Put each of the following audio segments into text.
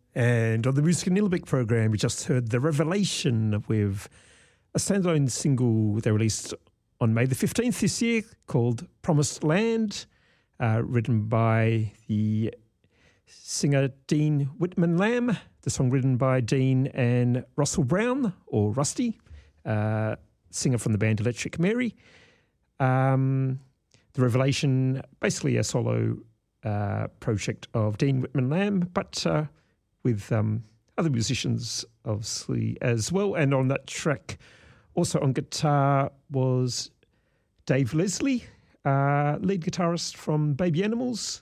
And on the Music in Nillumbik program, we just heard The Revelation with a standalone single they released on May the 15th this year called Promised Land, written by the singer Dean Whitman Lamb, the song written by Dean and Russell Brown, or Rusty, singer from the band Electric Mary. The Revelation, basically a solo project of Dean Whitman Lamb, but with other musicians obviously as well. And on that track, also on guitar, was Dave Leslie, lead guitarist from Baby Animals.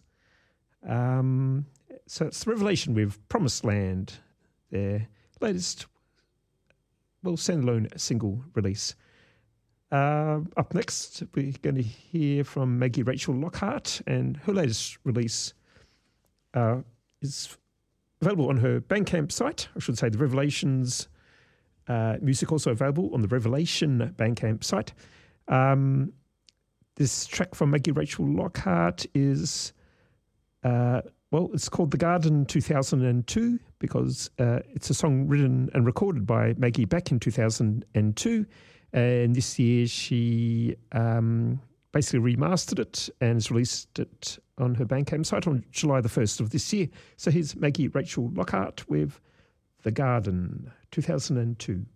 So it's The Revelation with Promised Land, their latest, standalone single release. Up next, we're going to hear from Maggie Rachel Lockhart, and her latest release is available on her Bandcamp site. I should say The Revelations music also available on the Revelation Bandcamp site. This track from Maggie Rachel Lockhart is, it's called The Garden 2002 because it's a song written and recorded by Maggie back in 2002. And this year she basically remastered it and has released it on her Bandcamp site on July the 1st of this year. So here's Maggie Rachel Lockhart with The Garden 2002.